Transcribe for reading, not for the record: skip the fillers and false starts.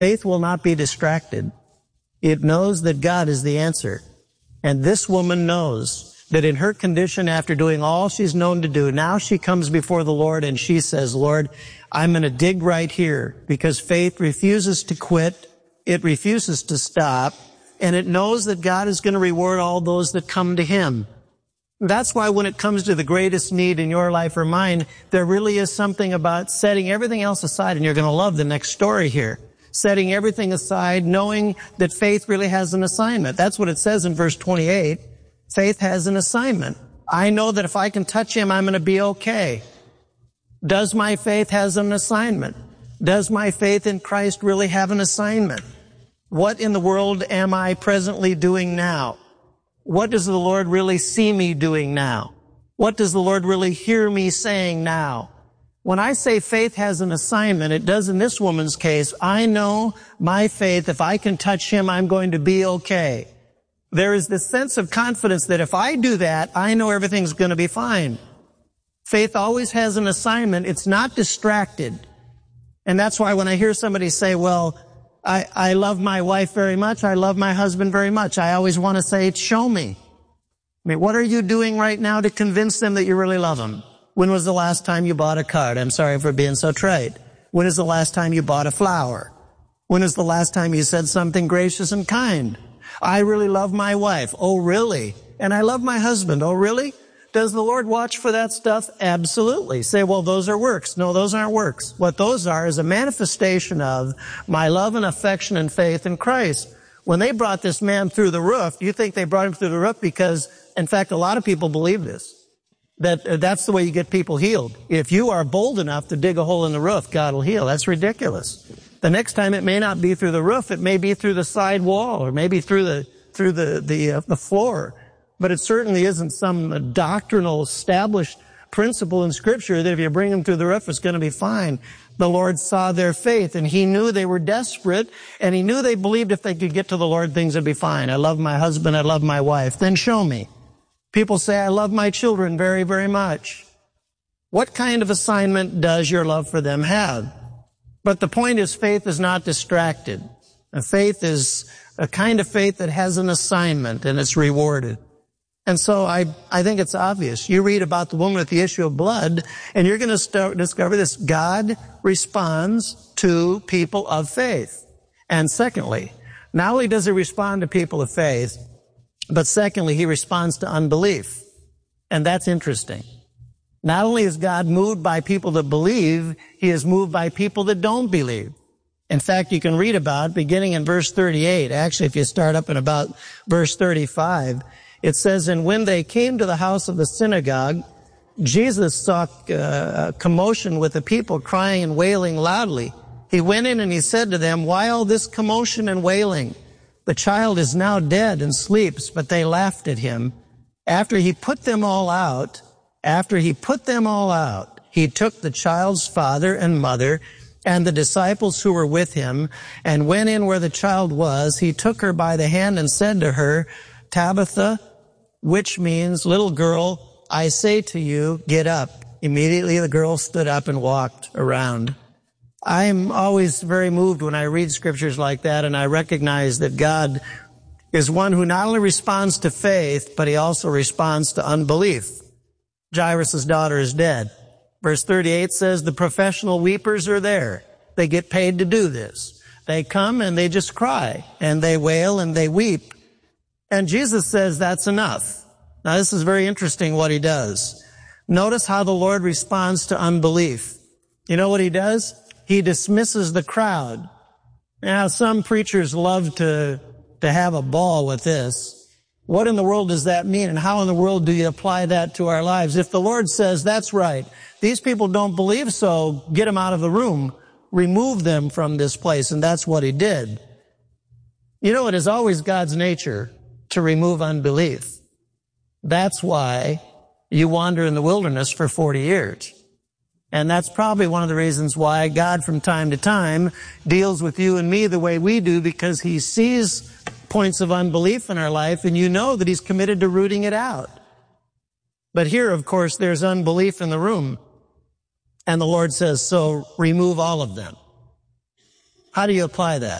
Faith will not be distracted. It knows that God is the answer. And this woman knows that in her condition, after doing all she's known to do, now she comes before the Lord and she says, Lord, I'm going to dig right here, because faith refuses to quit. It refuses to stop. And it knows that God is going to reward all those that come to Him. That's why when it comes to the greatest need in your life or mine, there really is something about setting everything else aside. And you're going to love the next story here. Setting everything aside, knowing that faith really has an assignment. That's what it says in verse 28. Faith has an assignment. I know that if I can touch Him, I'm going to be okay. Does my faith has an assignment? Does my faith in Christ really have an assignment? What in the world am I presently doing now? What does the Lord really see me doing now? What does the Lord really hear me saying now? When I say faith has an assignment, it does in this woman's case. I know my faith, if I can touch Him, I'm going to be okay. There is this sense of confidence that if I do that, I know everything's going to be fine. Faith always has an assignment. It's not distracted. And that's why when I hear somebody say, well, I love my wife very much, I love my husband very much, I always want to say, show me. I mean, what are you doing right now to convince them that you really love them? When was the last time you bought a card? I'm sorry for being so trite. When is the last time you bought a flower? When is the last time you said something gracious and kind? I really love my wife. Oh, really? And I love my husband. Oh, really? Does the Lord watch for that stuff? Absolutely. Say, well, those are works. No, those aren't works. What those are is a manifestation of my love and affection and faith in Christ. When they brought this man through the roof, do you think they brought him through the roof because, in fact, a lot of people believe this, that's the way you get people healed. If you are bold enough to dig a hole in the roof, God will heal. That's ridiculous. The next time it may not be through the roof, it may be through the side wall, or maybe through the floor. But it certainly isn't some doctrinal established principle in Scripture that if you bring them through the roof, it's going to be fine. The Lord saw their faith, and He knew they were desperate, and He knew they believed if they could get to the Lord, things would be fine. I love my husband, I love my wife. Then show me. People say, I love my children very, very much. What kind of assignment does your love for them have? But the point is, faith is not distracted. And faith is a kind of faith that has an assignment, and it's rewarded. And so I think it's obvious. You read about the woman with the issue of blood, and you're going to discover this. God responds to people of faith. And secondly, not only does He respond to people of faith, but secondly, He responds to unbelief. And that's interesting. Not only is God moved by people that believe, He is moved by people that don't believe. In fact, you can read about, beginning in verse 38, actually if you start up in about verse 35, it says, and when they came to the house of the synagogue, Jesus saw a commotion with the people crying and wailing loudly. He went in and He said to them, why all this commotion and wailing? The child is now dead and sleeps, but they laughed at Him. After He put them all out, He took the child's father and mother and the disciples who were with Him and went in where the child was. He took her by the hand and said to her, Tabitha, which means, little girl, I say to you, get up. Immediately the girl stood up and walked around. I'm always very moved when I read scriptures like that, and I recognize that God is one who not only responds to faith, but He also responds to unbelief. Jairus' daughter is dead. Verse 38 says the professional weepers are there. They get paid to do this. They come and they just cry, and they wail and they weep. And Jesus says that's enough. Now this is very interesting what He does. Notice how the Lord responds to unbelief. You know what He does? He dismisses the crowd. Now some preachers love to have a ball with this. What in the world does that mean? And how in the world do you apply that to our lives? If the Lord says, that's right, these people don't believe, so get them out of the room, remove them from this place. And that's what He did. You know, it is always God's nature to remove unbelief. That's why you wander in the wilderness for 40 years. And that's probably one of the reasons why God from time to time deals with you and me the way we do, because He sees points of unbelief in our life, and you know that He's committed to rooting it out. But here, of course, there's unbelief in the room. And the Lord says, so remove all of them. How do you apply that?